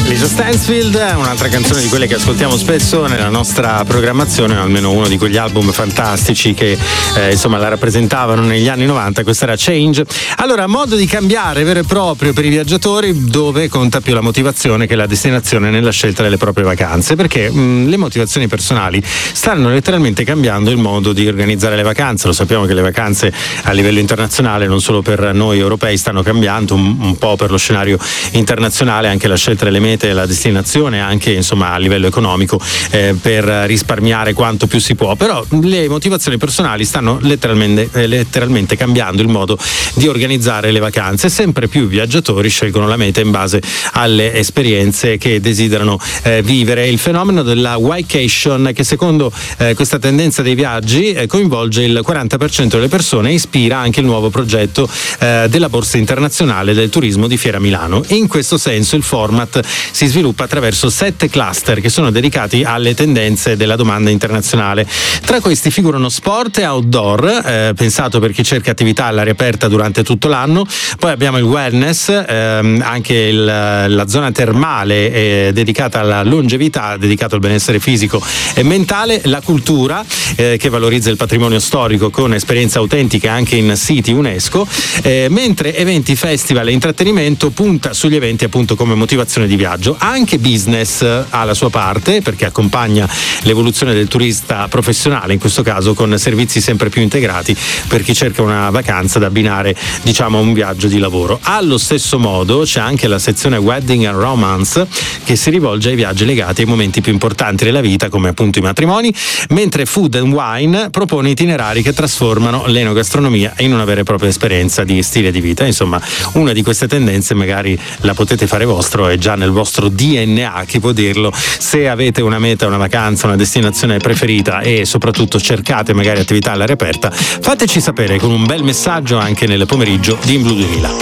Lisa Stansfield è un'altra canzone di quelle che ascoltiamo spesso nella nostra programmazione, almeno uno di quegli album fantastici che insomma la rappresentavano negli anni 90. Questa era Change. Allora, modo di cambiare vero e proprio per i viaggiatori, dove conta più la motivazione che la destinazione nella scelta delle proprie vacanze, perché le motivazioni personali stanno letteralmente cambiando il modo di organizzare le vacanze. Lo sappiamo che le vacanze a livello internazionale, non solo per noi europei, stanno cambiando un po' per lo scenario internazionale, anche la scelta delle mete e la destinazione, anche insomma a livello economico, per risparmiare quanto più si può. Però le motivazioni personali stanno letteralmente cambiando il modo di organizzare le vacanze. Sempre più viaggiatori scelgono la meta in base alle esperienze che desiderano vivere. Il fenomeno della Whycation, che secondo questa tendenza dei viaggi coinvolge il 40% delle persone, e ispira anche il nuovo progetto della Borsa Internazionale del Turismo di Fiera Milano. In questo senso il format si sviluppa attraverso 7 cluster che sono dedicati alle tendenze della domanda internazionale. Tra questi figurano sport e outdoor, pensato per chi cerca attività all'aria aperta durante tutto l'anno. Poi abbiamo il wellness, anche la zona termale dedicata alla longevità, dedicato al benessere fisico e mentale. La cultura, che valorizza il patrimonio storico con esperienze autentiche anche in siti UNESCO, mentre eventi, festival e intrattenimento punta sugli eventi appunto come motivazione di viaggio. Anche business ha la sua parte, perché accompagna l'evoluzione del turista professionale, in questo caso con servizi sempre più integrati per chi cerca una vacanza da abbinare diciamo a un viaggio di lavoro. Allo stesso modo c'è anche la sezione Wedding and Romance, che si rivolge ai viaggi legati ai momenti più importanti della vita, come appunto i matrimoni, mentre Food and Wine propone itinerari che trasformano l'enogastronomia in una vera e propria esperienza di stile di vita. Insomma, una di queste tendenze magari la potete fare vostro, è già nel vostro DNA, chi può dirlo. Se avete una meta, una vacanza, una destinazione preferita e soprattutto cercate magari attività all'aria aperta, fateci sapere con un bel messaggio anche nel pomeriggio di In Blu 2000.